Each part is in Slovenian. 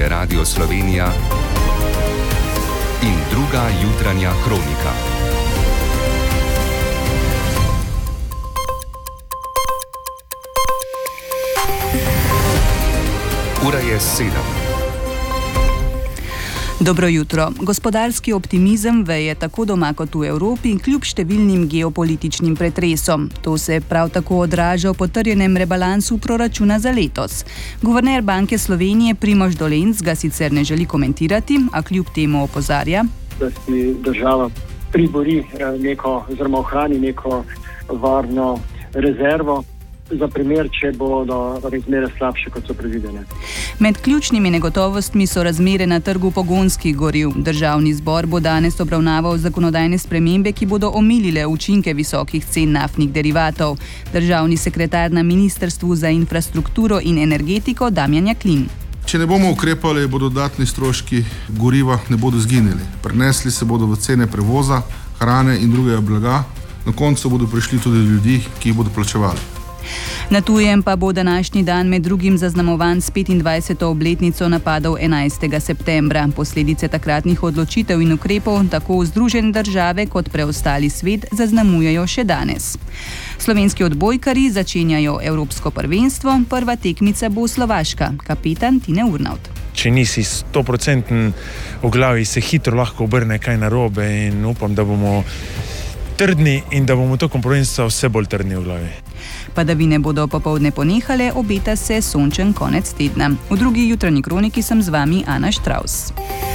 je Radio Slovenija in druga jutranja kronika. Ura je 7. Dobro jutro. Gospodarski optimizem veje tako doma kot v Evropi, kljub številnim geopolitičnim pretresom. To se prav tako odraža v potrjenem rebalansu proračuna za letos. Guverner Banke Slovenije Primož Dolenc ga sicer ne želi komentirati, a kljub temu opozarja, da si država pribori oziroma ohrani neko varno rezervo za primer, če bodo razmere slabše, kot so predvidene. Med ključnimi negotovostmi so razmere na trgu pogonskih goriv. Državni zbor bo danes obravnaval zakonodajne spremembe, ki bodo omilile učinke visokih cen naftnih derivatov. Državni sekretar na Ministrstvu za infrastrukturo in energetiko Damjan Jaklin. Če ne bomo ukrepali, bodo dodatni stroški goriva ne bodo zginili. Prenesli se bodo v cene prevoza, hrane in drugega blaga. Na koncu bodo prišli tudi ljudi, ki jih bodo plačevali. Na tujem pa bo današnji dan med drugim zaznamovan s 25. obletnico napadov 11. septembra. Posledice takratnih odločitev in ukrepov tako Združene države kot preostali svet zaznamujejo še danes. Slovenski odbojkarji začenjajo evropsko prvenstvo, prva tekmica bo Slovaška. Kapetan Tine Urnauth. Če nisi 100% v glavi, se hitro lahko obrne kaj narobe in upam, da bomo trdni in da bomo to prvenstva vse bolj trdni v glavi. Padavine bodo popoldne ponehale, obeta se sončen konec tedna. V drugi jutranji kroniki sem z vami Ana Štravs.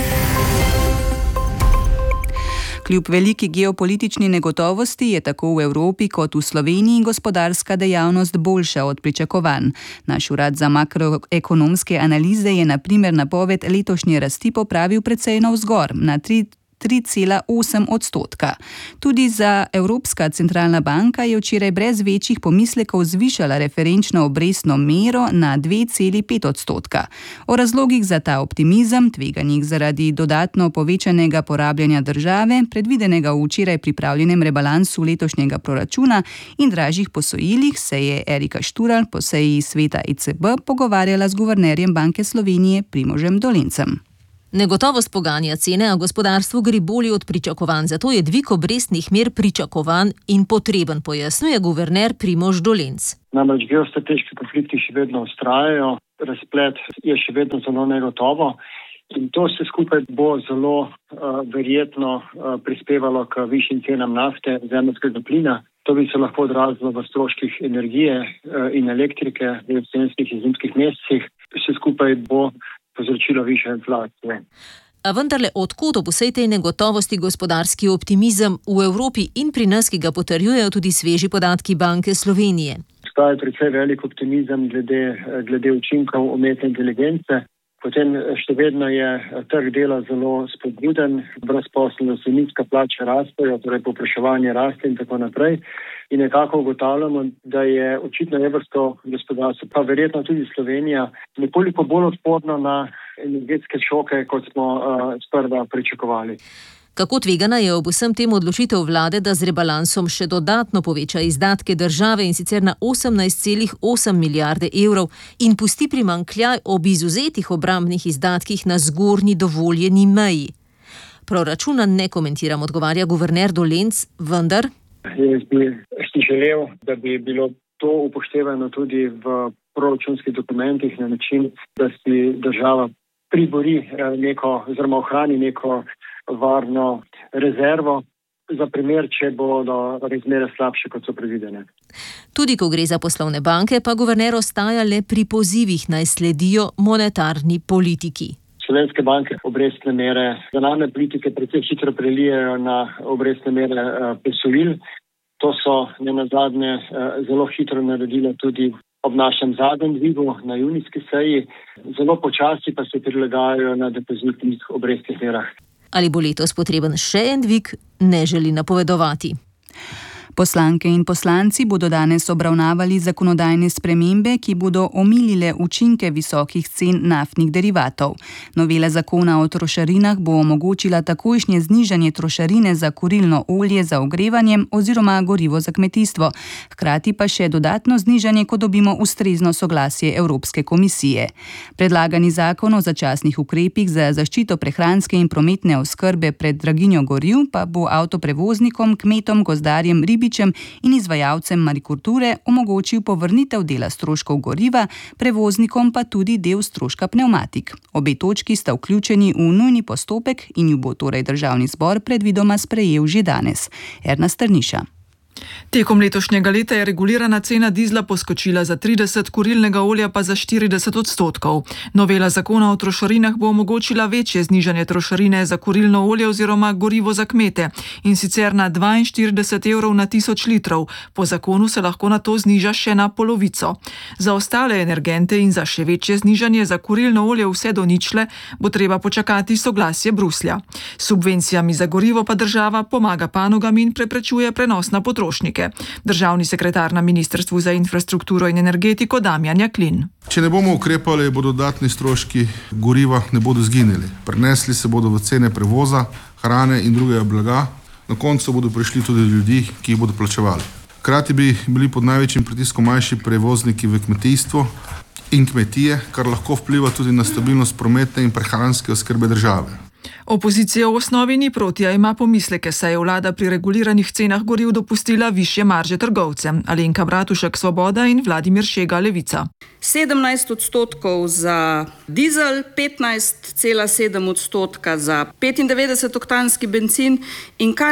Kljub veliki geopolitični negotovosti je tako v Evropi kot v Sloveniji gospodarska dejavnost boljša od pričakovanj. Naš urad za makroekonomske analize je na primer napoved letošnje rasti popravil precej navzgor na 3,8%. Tudi za Evropska centralna banka je včeraj brez večjih pomislekov zvišala referenčno obrestno mero na 2,5%. O razlogih za ta optimizem, tveganjih zaradi dodatno povečanega porabljanja države, predvidenega v včeraj pripravljenem rebalansu letošnjega proračuna in dražjih posojilih, se je Erika Štural po seji sveta ECB pogovarjala z guvernerjem Banke Slovenije Primožem Dolencem. Negotovost poganja cene, a gospodarstvo gre bolje od pričakovanj, zato je dvig obrestnih mer pričakovan in potreben, pojasnjuje guverner Primož Dolenc. Namreč geostrateški konflikti še vedno vztrajajo, razplet je še vedno zelo negotovo in to se skupaj bo zelo verjetno prispevalo k višjim cenam nafte, zemeljskega plina. To bi se lahko odrazilo v stroških energije in elektrike v jesenskih in zimskih mesecih. Vse skupaj bo povzročilo višjo inflacijo. A vendarle, odkot ob vsej tej negotovosti gospodarski optimizem v Evropi in pri nas, ki ga potrjujejo tudi sveži podatki Banke Slovenije? Obstaja precej velik optimizem glede učinkov umetne inteligence. Potem še vedno je trg dela zelo spodbuden, brezposelnost in nizka plača rastejo, torej povpraševanje raste in tako naprej. In nekako ugotavljamo, da je očitno evropsko gospodarstvo, pa verjetno tudi Slovenija, nekoliko bolj odporno na energetske šoke, kot smo sprva pričakovali. Kako tvegana je ob vsem tem odločitev vlade, da z rebalansom še dodatno poveča izdatke države in sicer na 18,8 milijarde evrov in pusti primanjkljaj ob izuzetih obrambnih izdatkih na zgornji dovoljeni meji? Proračuna ne komentiram, odgovarja guverner Dolenc, vendar jaz bi si želel, da bi bilo to upoštevano tudi v proračunskih dokumentih na način, da si država pribori oziroma ohrani neko varno rezervo za primer, če bodo razmere slabše, kot so predvidene. Tudi ko gre za poslovne banke, pa guverner ostaja le pri pozivih, naj sledijo monetarni politiki. Slovenske banke obrestne mere denarne politike precej hitro prelijejo na obrestne mere posojil. To so nenazadnje zelo hitro naredile tudi ob našem zadnjem dvigu na junijski seji. Zelo počasi pa se prilagajajo na depozitnih obrestnih merah. Ali bo letos potreben še en dvig, ne želi napovedovati. Poslanke in poslanci bodo danes obravnavali zakonodajne spremembe, ki bodo omilile učinke visokih cen naftnih derivatov. Novela zakona o trošarinah bo omogočila takojšnje znižanje trošarine za kurilno olje za ogrevanje oziroma gorivo za kmetijstvo, hkrati pa še dodatno znižanje, ko dobimo ustrezno soglasje Evropske komisije. Predlagani zakon o začasnih ukrepih za zaščito prehranske in prometne oskrbe pred draginjo goriv pa bo avtoprevoznikom, kmetom, gozdarjem, ribičem in izvajalcem marikulture omogočil povrnitev dela stroškov goriva, prevoznikom pa tudi del stroška pnevmatik. Obe točki sta vključeni v nujni postopek in ju bo torej Državni zbor predvidoma sprejel že danes. Erna Strniša. Tekom letošnjega leta je regulirana cena dizla poskočila za 30, kurilnega olja pa za 40%. Novela zakona o trošarinah bo omogočila večje znižanje trošarine za kurilno olje oziroma gorivo za kmete, in sicer na 42 evrov na 1000 litrov. Po zakonu se lahko na to zniža še na polovico. Za ostale energente in za še večje znižanje za kurilno olje vse do ničle bo treba počakati soglasje Bruslja. S subvencijami za gorivo pa država pomaga panogam in preprečuje prenos na potrošnike. Državni sekretar na Ministrstvu za infrastrukturo in energetiko Damjan Jaklin. Če ne bomo ukrepali, bodo dodatni stroški goriva ne bodo zginili. Prenesli se bodo v cene prevoza, hrane in drugega blaga. Na koncu bodo prišli tudi ljudi, ki jih bodo plačevali. Hkrati bi bili pod največjim pritiskom manjši prevozniki v kmetijstvo in kmetije, kar lahko vpliva tudi na stabilnost prometne in prehranske oskrbe države. Opozicija v osnovi ni proti, a ima pomisleke, saj je vlada pri reguliranih cenah goriv dopustila višje marže trgovcem. Alenka Bratušek, Svoboda, in Vladimir Šega, Levica. 17% za dizel, 15,7% za 95-oktanski bencin in kar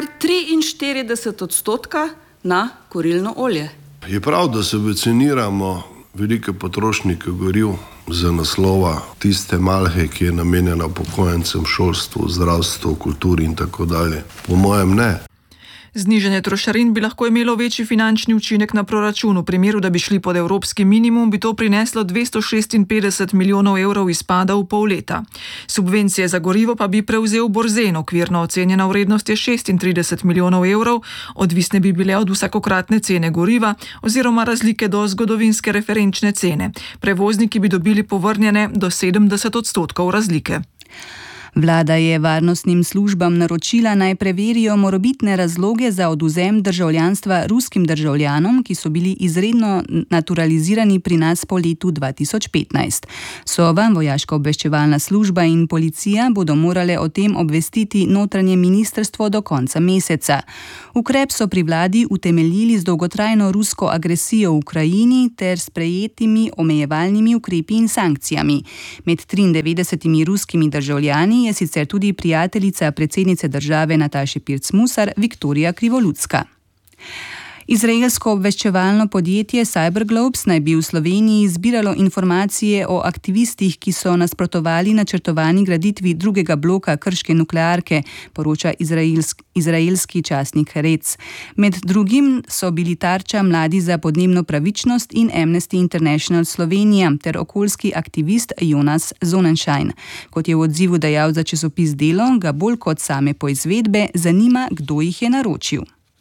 43% na kurilno olje. Je prav, da subvencioniramo velike potrošnike goriv za naslova tiste malhe, ki je namenjena upokojencem, šolstvu, zdravstvu, kulturi in tako dalje? Po mojem ne. Znižanje trošarin bi lahko imelo večji finančni učinek na proračun. V primeru, da bi šli pod evropski minimum, bi to prineslo 256 milijonov evrov izpada v pol leta. Subvencije za gorivo pa bi prevzel Borzen, okvirno ocenjena vrednost je 36 milijonov evrov, odvisne bi bile od vsakokratne cene goriva oziroma razlike do zgodovinske referenčne cene. Prevozniki bi dobili povrnjene do 70% razlike. Vlada je varnostnim službam naročila, naj preverijo morebitne razloge za odvzem državljanstva ruskim državljanom, ki so bili izredno naturalizirani pri nas po letu 2015. Sova, vojaška obveščevalna služba in policija bodo morale o tem obvestiti notranje ministrstvo do konca meseca. Ukrep so pri vladi utemeljili z dolgotrajno rusko agresijo v Ukrajini ter sprejetimi omejevalnimi ukrepi in sankcijami. Med 93 ruskimi državljani je sicer tudi prijateljica predsednice države Nataše Pirc-Musar Viktorija Krivoludska. Izraelsko obveščevalno podjetje Cyberglobes naj bi v Sloveniji zbiralo informacije o aktivistih, ki so nasprotovali načrtovani graditvi drugega bloka krške nuklearke, poroča izraelski časnik Haaretz. Med drugim so bili tarča Mladi za podnebno pravičnost in Amnesty International Slovenija ter okoljski aktivist Jonas Sonnenschein. Kot je v odzivu dejal za časopis Delo, ga bolj kot same poizvedbe zanima, kdo jih je naročil.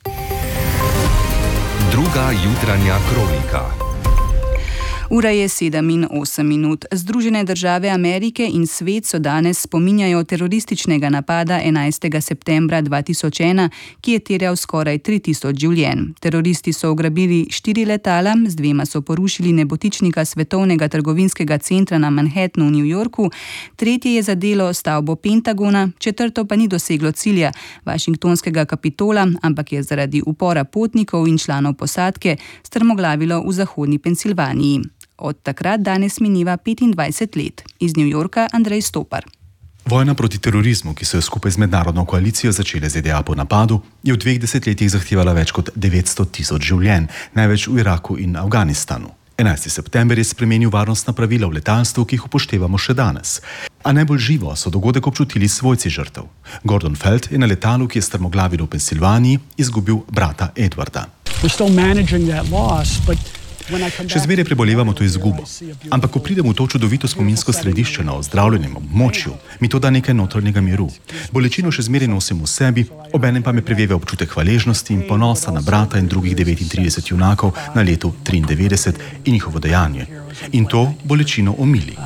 Druga jutranja kronika. Ura je 7:08. Združene države Amerike in svet so danes spominjajo terorističnega napada 11. septembra 2001, ki je terjal skoraj 3000 življenj. Teroristi so ugrabili 4 letala, z 2 so porušili nebotičnika svetovnega trgovinskega centra na Manhattnu v New Yorku, 3 je zadelo stavbo Pentagona, 4 pa ni doseglo cilja, Washingtonskega kapitola, ampak je zaradi upora potnikov in članov posadke strmoglavilo v zahodni Pensilvaniji. Od takrat danes mineva 25 let. Iz New Yorka Andrej Stopar. Vojna proti terorizmu, ki so jo skupaj z mednarodno koalicijo začele ZDA po napadu, je v 2 desetletjih zahtevala več kot 900 000 življenj, največ v Iraku in Afganistanu. 11. september je spremenil varnostna pravila v letalstvu, ki jih upoštevamo še danes. A najbolj živo so dogodek občutili svojci žrtev. Gordon Feld je na letalu, ki je strmoglavilo v Pensilvaniji, izgubil brata Edwarda. We're still managing that loss, but Še zmeraj prebolevamo to izgubo. Ampak ko pridemo v to čudovito spominsko središče na ozdravljenem območju, mi to da nekaj notranjega miru. Bolečino še zmeraj nosim v sebi, obenem pa me preveve občutek hvaležnosti in ponosa na brata in drugih 39 junakov na letu 93 in njihovo dejanje. In to bolečino omili.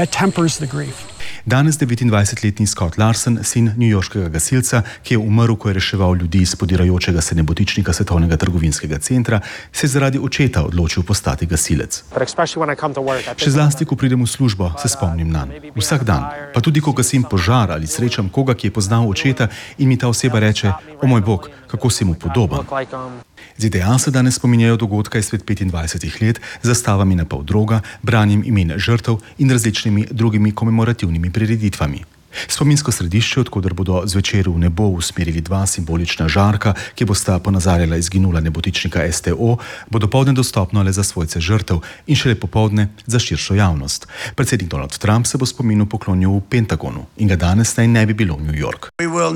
Danes 29-letni Scott Larson, sin newyorškega gasilca, ki je umrl, ko je reševal ljudi iz podirajočega se nebotičnika Svetovnega trgovinskega centra, se je zaradi očeta odločil postati gasilec. Še zlasti, ko pridem v službo, se spomnim nanj. Vsak dan, pa tudi ko gasim požar ali srečam koga, ki je poznal očeta in mi ta oseba reče: "O moj bog, kako si mu podoben." ZDA se danes spominjajo dogodka izpred 25 let z zastavami na pol droga, branjem imen žrtev in različnimi drugimi komemorativnimi prireditvami. Spominsko središče, odkoder bodo zvečer v nebo usmerili dva simbolična žarka, ki bosta ponazarjala izginula nebotičnika STO, bo dopoldne dostopno le za svojce žrtev in šele popoldne za širšo javnost. Predsednik Donald Trump se bo spominu poklonil v Pentagonu in ga danes naj ne bi bilo v New York.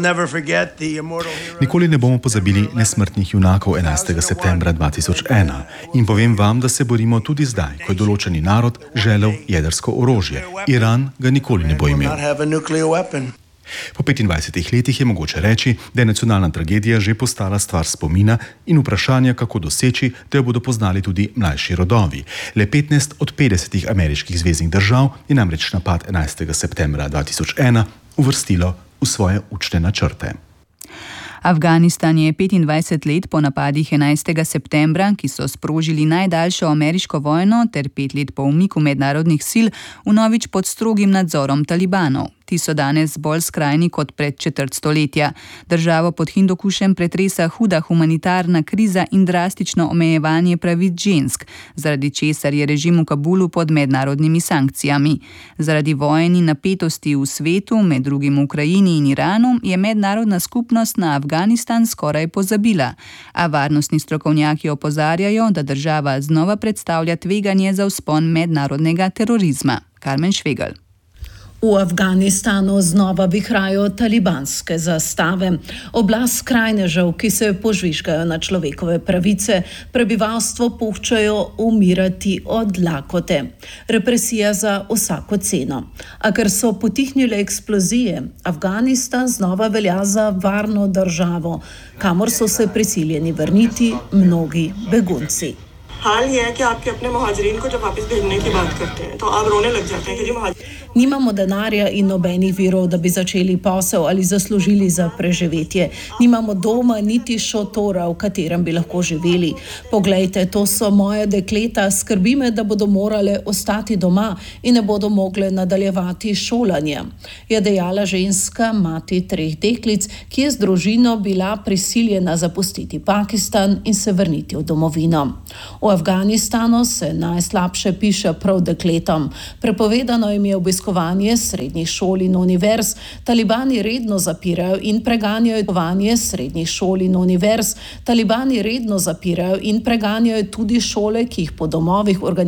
Nikoli ne bomo pozabili nesmrtnih junakov 11. septembra 2001 in povem vam, da se borimo tudi zdaj, ko je določeni narod želel jedrsko orožje. Iran ga nikoli ne bo imel. Po 25 letih je mogoče reči, da je nacionalna tragedija že postala stvar spomina in vprašanja, kako doseči, da jo bodo poznali tudi mlajši rodovi. Le 15 od 50 ameriških zveznih držav je namreč napad 11. septembra 2001 uvrstilo v svoje učne načrte. Afganistan je 25 let po napadih 11. septembra, ki so sprožili najdaljšo ameriško vojno, ter 5 let po umiku mednarodnih sil, vnovič pod strogim nadzorom talibanov. Ti so danes bolj skrajni kot pred četrt stoletja. Državo pod Hindukušem pretresa huda humanitarna kriza in drastično omejevanje pravic žensk, zaradi česar je režim v Kabulu pod mednarodnimi sankcijami. Zaradi vojn in napetosti v svetu, med drugim v Ukrajini in Iranu, je mednarodna skupnost na Afganistan skoraj pozabila. A varnostni strokovnjaki opozarjajo, da država znova predstavlja tveganje za vzpon mednarodnega terorizma. Karmen Švegelj. V Afganistanu znova vihrajo talibanske zastave. Oblast skrajnežev, ki se požvižgajo na človekove pravice, prebivalstvo puščajo umirati od lakote. Represija za vsako ceno. A ker so potihnile eksplozije, Afganistan znova velja za varno državo, kamor so se prisiljeni vrniti mnogi begunci. हाल ये है कि आपके अपने मुहाजिरीन को जब वापस भेजने की बात करते हैं तो आप रोने लग जाते हैं कि जी Nimamo denarja in nobenih virov, da bi začeli posel ali zaslužili za preživetje. Nimamo doma niti šotora, v katerem bi lahko živeli. Poglejte, to so moje dekleta, skrbi me, da bodo morale ostati doma in ne bodo mogle nadaljevati šolanje, je dejala ženska, mati 3 deklic, ki je z družino bila prisiljena zapustiti Pakistan in se vrniti v domovino. V Afganistanu se najslabše piše prav dekletom. Prepovedano jim je obiskovanje srednjih šol in univerz. Talibani redno zapirajo in preganjajo srednjih šol in univerz. Talibani redno zapirajo in preganjajo tudi šole, ki jih po domovih organizirajo.